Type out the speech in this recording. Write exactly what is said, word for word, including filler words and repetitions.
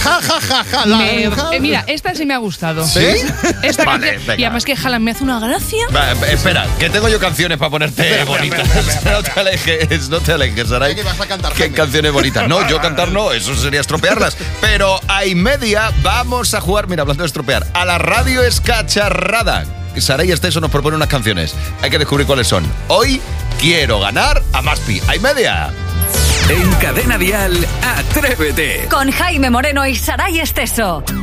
Ja, ja, ja, ja. La, Me- ja. eh, mira, esta sí me ha gustado. ¿Sí? Esta Vale, canción- venga. y además que Haaland me hace una gracia. Va, espera, que tengo yo canciones para ponerte Espera, espera, bonitas. espera, espera, espera. No te alejes, no te alejes, Saray. ¿Qué vas a cantar, ¿Qué Jaime? canciones bonitas? No, yo cantar no, eso sería estropearlas. Pero a y media vamos a jugar, mira, hablando de estropear, a la radio escacharrada. Saray Esteso nos propone unas canciones. Hay que descubrir cuáles son. Hoy quiero ganar a Maspi. A y media. En Cadena Dial, Atrévete. Con Jaime Moreno y Saray Esteso.